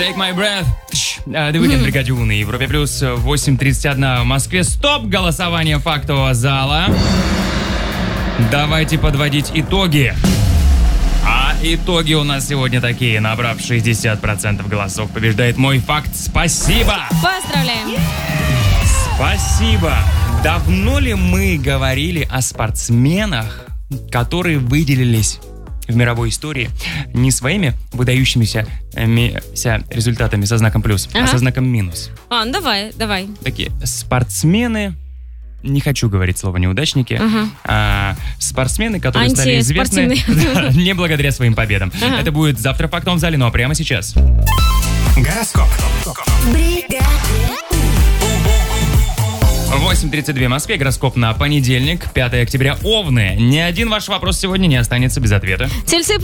Take My Breath. The Weeknd, Бригаде У на Европе Плюс. 8:31 в Москве. Стоп! Голосование фактового зала. Давайте подводить итоги. А итоги у нас сегодня такие. Набрав 60% голосов, побеждает мой факт. Спасибо! Поздравляем! Спасибо! Давно ли мы говорили о спортсменах, которые выделились в мировой истории не своими выдающимися результатами со знаком плюс, а со знаком минус? Ну давай. Такие спортсмены, не хочу говорить слово неудачники, а спортсмены, которые стали известны не благодаря своим победам. Это будет завтра в фактовом зале, ну а прямо сейчас. Гороскоп. 8:32 в Москве, гороскоп на понедельник, 5 октября. Овны, ни один ваш вопрос сегодня не останется без ответа. Тельцы